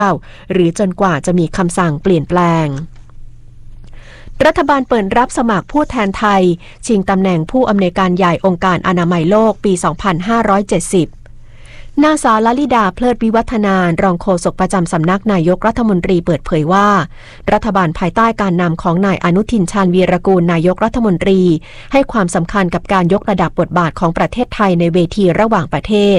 หรือจนกว่าจะมีคำสั่งเปลี่ยนแปลงรัฐบาลเปิดรับสมัครผู้แทนไทยชิงตำแหน่งผู้อำนวยการใหญ่องค์การอนามัยโลกปี 2570นางสาวลลิดาเพลิดวิวัฒนารองโฆษกประจำสำนักนายกรัฐมนตรีเปิดเผยว่ารัฐบาลภายใต้การนำของนายอนุทินชาญวีรกูลนายกรัฐมนตรีให้ความสำคัญกับการยกระดับบทบาทของประเทศไทยในเวทีระหว่างประเทศ